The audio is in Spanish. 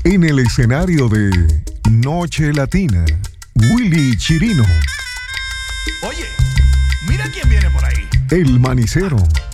En el escenario de Noche Latina, Willy Chirino, Oye, mira quién viene por ahí. El Manicero,